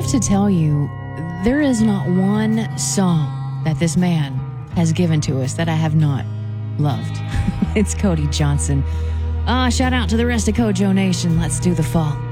have to tell you, there is not one song that this man has given to us that I have not loved. It's Cody Johnson. Shout out to the rest of Kojo Nation. Let's do the fall.